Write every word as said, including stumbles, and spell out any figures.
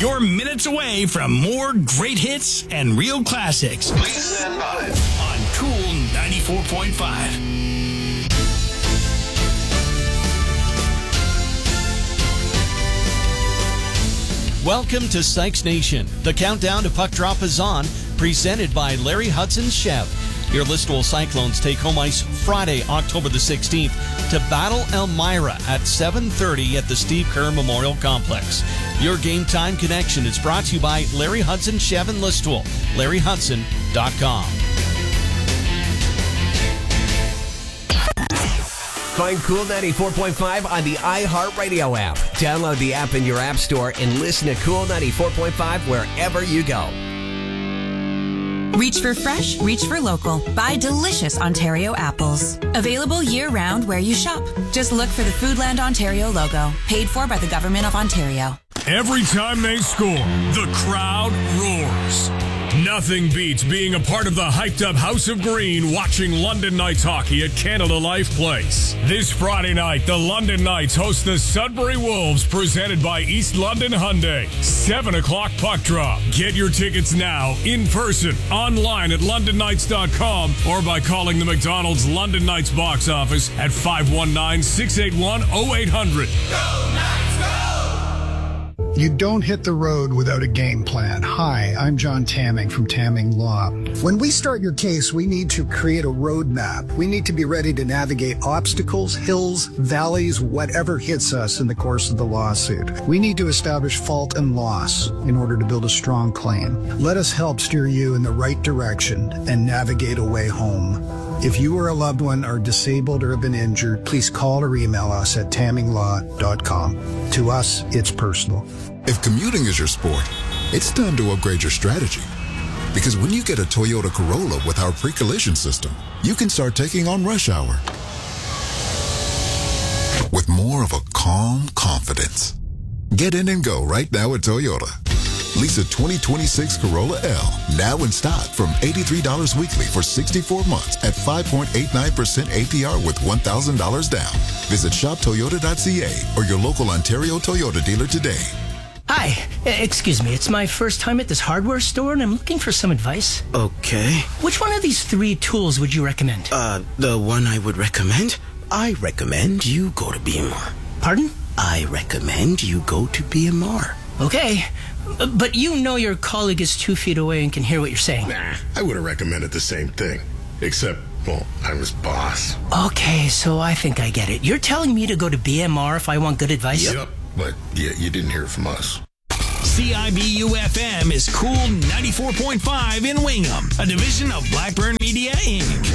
You're minutes away from more great hits and real classics. Please stand by. On Cool ninety-four point five. Welcome to Sykes Nation. The countdown to puck drop is on, presented by Larry Hudson Chev. Your Listowel Cyclones take home ice Friday, October the sixteenth to battle Elmira at seven thirty at the Steve Kerr Memorial Complex. Your Game Time Connection is brought to you by Larry Hudson Chev in Listowel. larry hudson dot com. Find Cool ninety-four point five on the iHeartRadio app. Download the app in your app store and listen to Cool ninety-four point five wherever you go. Reach for fresh, reach for local. Buy delicious Ontario apples. Available year-round where you shop. Just look for the Foodland Ontario logo. Paid for by the Government of Ontario. Every time they score, the crowd roars. Nothing beats being a part of the hyped-up House of Green watching London Knights hockey at Canada Life Place. This Friday night, the London Knights host the Sudbury Wolves, presented by East London Hyundai. seven o'clock puck drop. Get your tickets now, in person, online at london knights dot com, or by calling the McDonald's London Knights box office at five one nine, six eight one, oh eight hundred. Go Knights, go! You don't hit the road without a game plan. Hi, I'm John Tamming from Tamming Law. When we start your case, we need to create a roadmap. We need to be ready to navigate obstacles, hills, valleys, whatever hits us in the course of the lawsuit. We need to establish fault and loss in order to build a strong claim. Let us help steer you in the right direction and navigate a way home. If you or a loved one are disabled or have been injured, please call or email us at tamming law dot com. To us, it's personal. If commuting is your sport, it's time to upgrade your strategy. Because when you get a Toyota Corolla with our pre-collision system, you can start taking on rush hour with more of a calm confidence. Get in and go right now at Toyota. Lease a twenty twenty-six Corolla L now in stock from eighty-three dollars weekly for sixty-four months at five point eight nine percent A P R with one thousand dollars down. Visit shop toyota dot c a or your local Ontario Toyota dealer today. Hi, excuse me, it's my first time at this hardware store and I'm looking for some advice. Okay. Which one of these three tools would you recommend? Uh, the one I would recommend? I recommend you go to B M R. Pardon? I recommend you go to B M R. Okay, but you know your colleague is two feet away and can hear what you're saying. Nah, I would have recommended the same thing. Except, well, I'm his boss. Okay, so I think I get it. You're telling me to go to B M R if I want good advice? Yep, but yeah, you didn't hear it from us. C I B U F M is Cool ninety-four point five in Wingham, a division of Blackburn Media, Incorporated.